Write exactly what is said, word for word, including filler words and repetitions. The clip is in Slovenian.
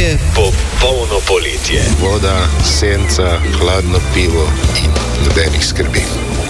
poletje, popolno poletje. Voda, senca, hladno pivo in nobenih skrbi.